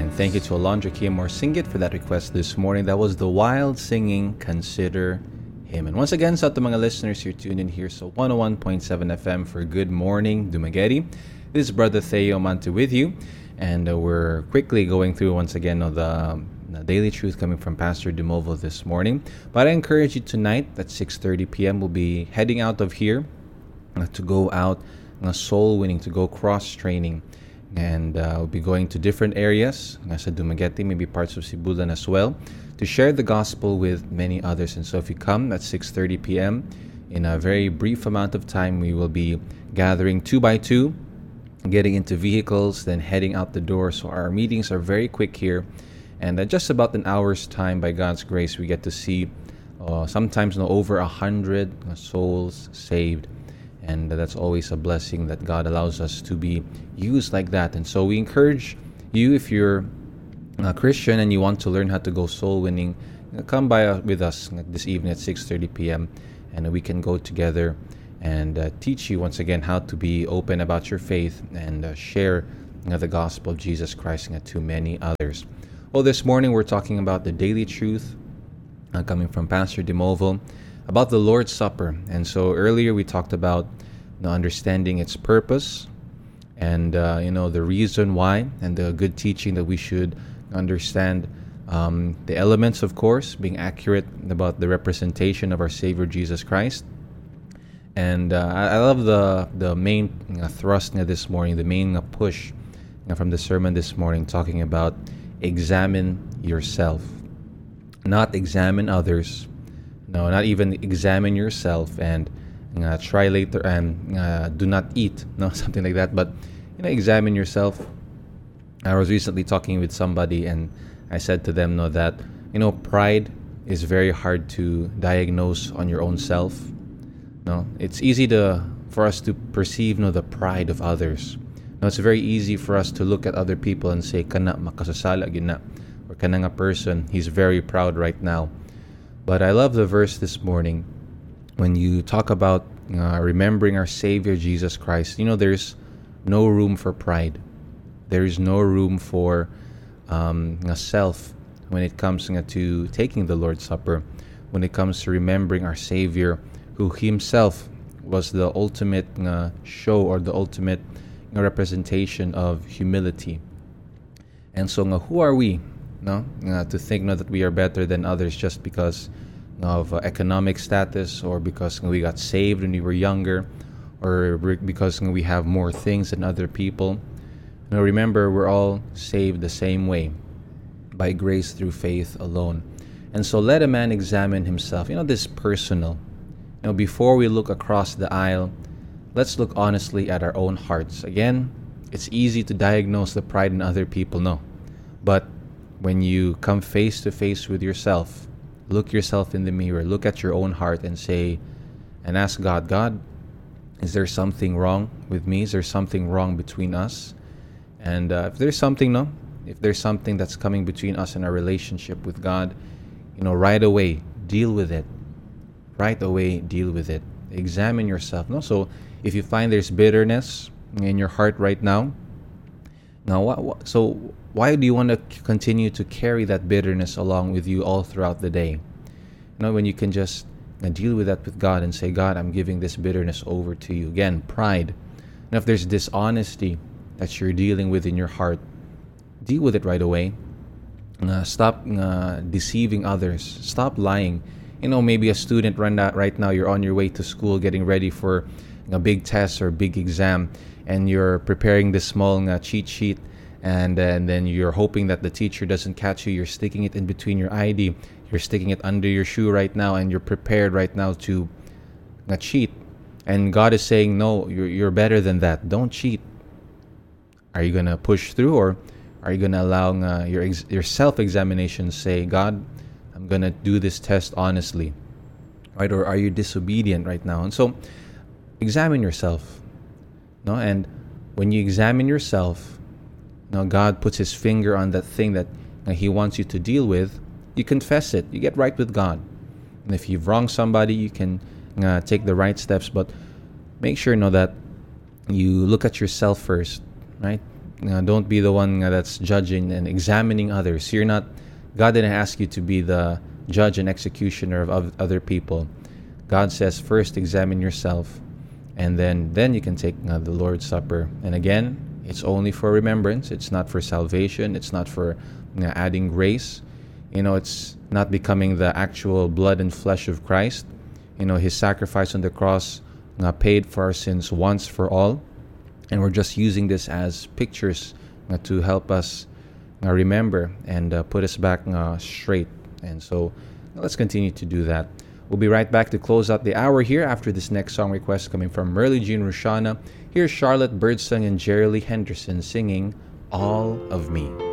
And thank you to Alondra Kiamor Singit for that request this morning. That was the Wild singing Consider Him. And once again, sa ating mga listeners, you're tuned in here so 101.7 FM for Good Morning Dumaguete. This is Brother Theo Mante with you. And we're quickly going through once again the Daily Truth coming from Pastor Demovo this morning. But I encourage you tonight at 6:30 p.m. we'll be heading out of here to go out soul winning, to go cross-training. And we'll be going to different areas, nasa Dumaguete, maybe parts of Sibulan as well, to share the gospel with many others. And so if you come at 6:30 p.m., in a very brief amount of time, we will be gathering 2 by 2, getting into vehicles, then heading out the door. So our meetings are very quick here. And just about an hour's time, by God's grace, we get to see sometimes over 100 souls saved. And that's always a blessing that God allows us to be used like that. And so we encourage you, if you're a Christian and you want to learn how to go soul winning, come by with us this evening at 6:30 p.m. and we can go together and teach you once again how to be open about your faith and share the gospel of Jesus Christ to many others. Well, this morning we're talking about the Daily Truth coming from Pastor Demovo about the Lord's Supper. And so earlier we talked about understanding its purpose and the reason why, and the good teaching that we should understand the elements, of course, being accurate about the representation of our Savior Jesus Christ. And I love the main thrust this morning, the main push from the sermon this morning, talking about examine yourself, not examine others. No, not even examine yourself and try later and do not eat. No, something like that. But examine yourself. I was recently talking with somebody and I said to them that pride is very hard to diagnose on your own self. No, it's easy for us to perceive the pride of others. No, it's very easy for us to look at other people and say kana makasasala gina, or kana nga person, he's very proud right now. But I love the verse this morning when you talk about remembering our Savior Jesus Christ. There's no room for pride. There is no room for self when it comes to taking the Lord's Supper, when it comes to remembering our Savior, who Himself was the ultimate show, or the ultimate representation of humility. And so who are we to think that we are better than others just because of economic status, or because we got saved when we were younger, or because we have more things than other people. Remember, we're all saved the same way, by grace through faith alone. And so let a man examine himself. This is personal. Before we look across the aisle, let's look honestly at our own hearts. Again, it's easy to diagnose the pride in other people, but when you come face to face with yourself, look yourself in the mirror, look at your own heart and ask God, is there something wrong with me? Is there something wrong between us? And if there's something that's coming between us and our relationship with God, right away, deal with it. Right away, deal with it. Examine yourself. So if you find there's bitterness in your heart right now, so why do you want to continue to carry that bitterness along with you all throughout the day? When you can just deal with that with God and say, God, I'm giving this bitterness over to you. Again, pride. If there's dishonesty that you're dealing with in your heart, deal with it right away. Stop deceiving others. Stop lying. Maybe a student right now, you're on your way to school getting ready for a big test or big exam, and you're preparing this small cheat sheet, and then you're hoping that the teacher doesn't catch you. You're sticking it in between your ID. You're sticking it under your shoe right now, and you're prepared right now to cheat. And God is saying, no, you're better than that. Don't cheat. Are you going to push through, or are you going to allow your self-examination say, God, I'm going to do this test honestly, right? Or are you disobedient right now? And so examine yourself. And when you examine yourself, God puts His finger on that thing that He wants you to deal with. You confess it. You get right with God. And if you've wronged somebody, you can take the right steps. But make sure that you look at yourself first, right? Don't be the one that's judging and examining others. God didn't ask you to be the judge and executioner of other people. God says first examine yourself, and then you can take the Lord's Supper. And again, it's only for remembrance. It's not for salvation. It's not for adding grace. It's not becoming the actual blood and flesh of Christ. His sacrifice on the cross paid for our sins once for all. And we're just using this as pictures to help us remember and put us back straight. And so let's continue to do that. We'll be right back to close out the hour here after this next song request coming from Merle Jean Rushana. Here's Charlotte Birdsong and Jerry Lee Henderson singing All of Me.